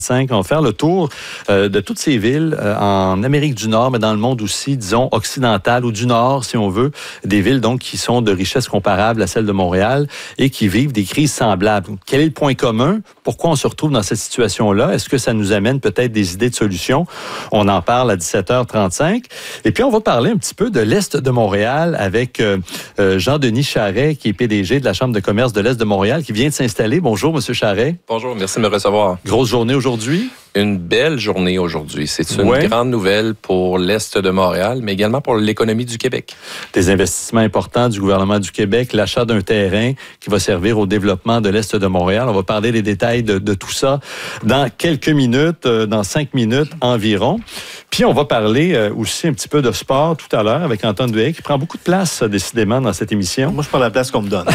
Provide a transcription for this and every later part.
On va faire le tour de toutes ces villes en Amérique du Nord, mais dans le monde aussi, disons, occidental ou du Nord, si on veut. Des villes, donc, qui sont de richesse comparable à celle de Montréal et qui vivent des crises semblables. Quel est le point commun? Pourquoi on se retrouve dans cette situation-là? Est-ce que ça nous amène peut-être des idées de solutions? On en parle à 17h35. Et puis, on va parler un petit peu de l'Est de Montréal avec Jean-Denis Charret, qui est PDG de la Chambre de commerce de l'Est de Montréal, qui vient de s'installer. Bonjour, M. Charret. Bonjour, merci de me recevoir. Grosse journée aujourd'hui. Une belle journée aujourd'hui. C'est une grande nouvelle pour l'Est de Montréal, mais également pour l'économie du Québec. Des investissements importants du gouvernement du Québec, l'achat d'un terrain qui va servir au développement de l'Est de Montréal. On va parler des détails de tout ça dans quelques minutes, dans 5 minutes environ. Puis on va parler aussi un petit peu de sport tout à l'heure avec Antoine Duhay, qui prend beaucoup de place, décidément, dans cette émission. Moi, je prends la place qu'on me donne.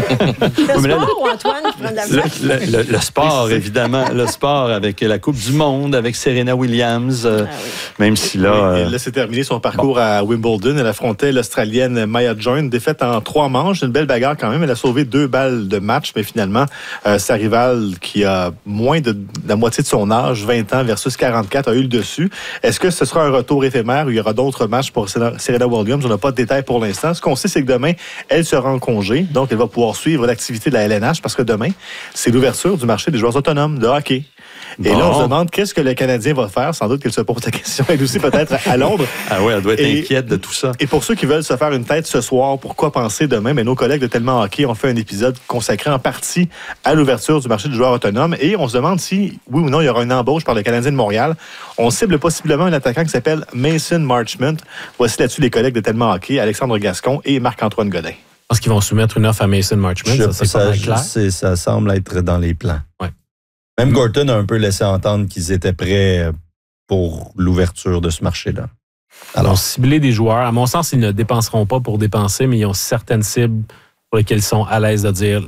Le sport ou Antoine qui prend de la place? Le sport, évidemment. Le sport avec la Coupe du Monde, avec Serena Williams. Même si là... Là, c'est terminé son parcours à Wimbledon. Elle affrontait l'Australienne Maya Join, défaite en 3 manches. Une belle bagarre quand même. Elle a sauvé 2 balles de match, mais finalement, sa rivale, qui a moins de la moitié de son âge, 20 ans versus 44, a eu le dessus. Est-ce que ce sera un retour éphémère ou il y aura d'autres matchs pour Serena Williams? On n'a pas de détails pour l'instant. Ce qu'on sait, c'est que demain, elle sera en congé. Donc, elle va pouvoir suivre l'activité de la LNH parce que demain, c'est l'ouverture du marché des joueurs autonomes de hockey. Et là, on se demande qu'est-ce que le Canadien va faire. Sans doute qu'elle se pose la question. Elle aussi peut-être à Londres. Ah oui, elle doit être inquiète de tout ça. Et pour ceux qui veulent se faire une tête ce soir, pourquoi penser demain? Mais nos collègues de Tellement Hockey ont fait un épisode consacré en partie à l'ouverture du marché du joueur autonome. Et on se demande si, oui ou non, il y aura une embauche par le Canadien de Montréal. On cible possiblement un attaquant qui s'appelle Mason Marchment. Voici là-dessus les collègues de Tellement Hockey, Alexandre Gascon et Marc-Antoine Godin. Je pense qu'ils vont soumettre une offre à Mason Marchment. Ça semble être dans les plans. Ouais. Même Gorton a un peu laissé entendre qu'ils étaient prêts pour l'ouverture de ce marché-là. Alors, ils ont ciblé des joueurs. À mon sens, ils ne dépenseront pas pour dépenser, mais ils ont certaines cibles pour lesquelles ils sont à l'aise de dire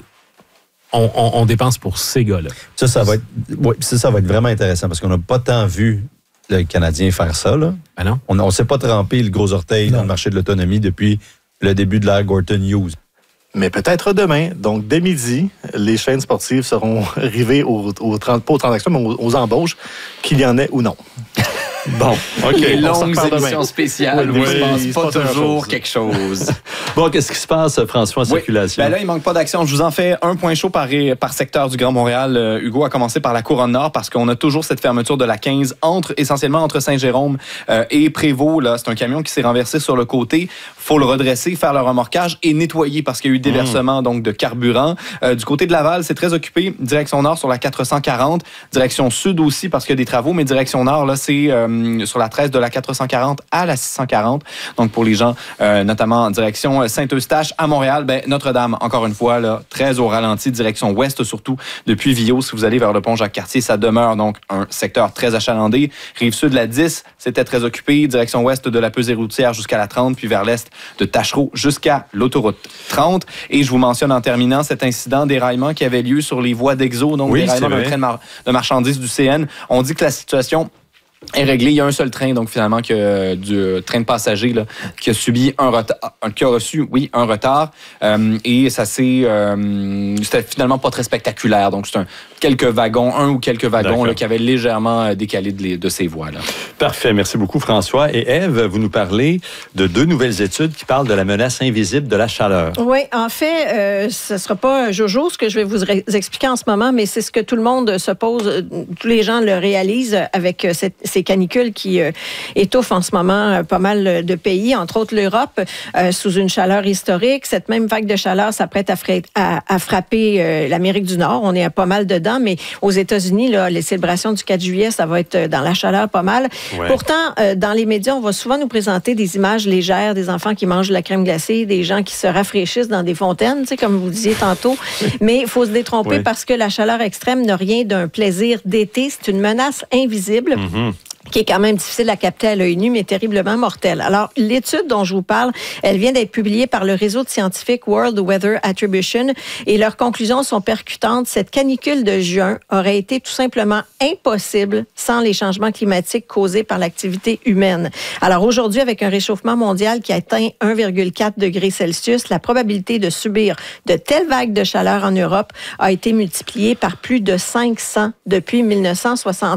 on dépense pour ces gars-là. Ça va être vraiment intéressant parce qu'on n'a pas tant vu le Canadien faire ça. Là. Ben non. On ne s'est pas trempé le gros orteil dans le marché de l'autonomie depuis le début de l'ère Gorton Hughes. Mais peut-être demain. Donc, dès midi, les chaînes sportives seront rivées pas aux transactions, mais aux embauches, qu'il y en ait ou non. Bon, OK. Les longues émissions spéciales, oui, il se passe pas toujours quelque chose. Bon, qu'est-ce qui se passe, François, en circulation? Ben là, il manque pas d'action. Je vous en fais un point chaud par secteur du Grand Montréal. Hugo a commencé par la Couronne Nord parce qu'on a toujours cette fermeture de la 15 essentiellement entre Saint-Jérôme et Prévost. Là, c'est un camion qui s'est renversé sur le côté. Faut le redresser, faire le remorquage et nettoyer parce qu'il y a eu déversement donc de carburant. Du côté de Laval, c'est très occupé. Direction nord sur la 440. Direction sud aussi parce qu'il y a des travaux, mais direction nord, là, c'est sur la 13 de la 440 à la 640. Donc, pour les gens, notamment en direction Saint-Eustache à Montréal, Notre-Dame, encore une fois, là, très au ralenti, direction ouest, surtout depuis Villot. Si vous allez vers le pont Jacques-Cartier, ça demeure donc un secteur très achalandé. Rive-sud, la 10, c'était très occupé. Direction ouest de la pesée routière jusqu'à la 30, puis vers l'est de Tachereau jusqu'à l'autoroute 30. Et je vous mentionne en terminant cet incident d'éraillement qui avait lieu sur les voies d'Exo, donc d'éraillement d'un train de marchandises du CN. On dit que la situation est réglé. Il y a un seul train, donc finalement, du train de passagers là, qui a subi qui a reçu, un retard. Et ça c'était finalement pas très spectaculaire. Donc, c'est quelques wagons là, qui avaient légèrement décalé de ces voies là. Parfait. Merci beaucoup, François. Et Ève, vous nous parlez de 2 nouvelles études qui parlent de la menace invisible de la chaleur. Oui, en fait, ce ne sera pas Jojo, ce que je vais vous expliquer en ce moment, mais c'est ce que tout le monde se pose, tous les gens le réalisent avec ces canicules qui étouffent en ce moment pas mal de pays, entre autres l'Europe, sous une chaleur historique. Cette même vague de chaleur s'apprête à frapper l'Amérique du Nord. On est à pas mal dedans, mais aux États-Unis, là, les célébrations du 4 juillet, ça va être dans la chaleur pas mal. Ouais. Pourtant, dans les médias, on va souvent nous présenter des images légères, des enfants qui mangent de la crème glacée, des gens qui se rafraîchissent dans des fontaines, tu sais, comme vous disiez tantôt. Mais il faut se détromper parce que la chaleur extrême n'a rien d'un plaisir d'été. C'est une menace invisible. qui est quand même difficile à capter à l'œil nu, mais terriblement mortelle. Alors, l'étude dont je vous parle, elle vient d'être publiée par le réseau de scientifiques World Weather Attribution et leurs conclusions sont percutantes. Cette canicule de juin aurait été tout simplement impossible sans les changements climatiques causés par l'activité humaine. Alors, aujourd'hui, avec un réchauffement mondial qui atteint 1,4 degrés Celsius, la probabilité de subir de telles vagues de chaleur en Europe a été multipliée par plus de 500 depuis 1960.